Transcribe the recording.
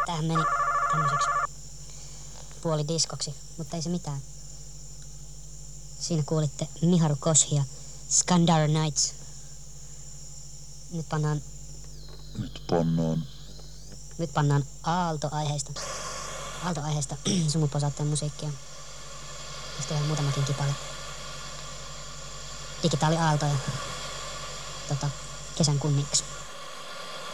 Tämähän meni tämmöiseksi puolidiskoksi, mutta ei se mitään. Siinä kuulitte Miharu Koshi ja Skandara Nights. Nyt pannaan Aalto-aiheesta Sumuposaatteen musiikkia. Tästä tehdään muutamakin kipale. Digitaali Aalto ja kesän kunniaksi.